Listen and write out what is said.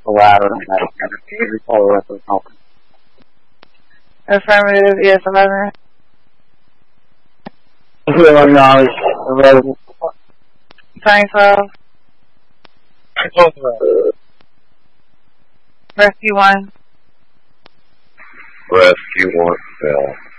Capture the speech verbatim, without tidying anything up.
ladder and that kind of thing. All the rest of the helping. Affirmative, yes, eleven. Healing knowledge available. Sign twelve. Rescue one. Rescue one, fail.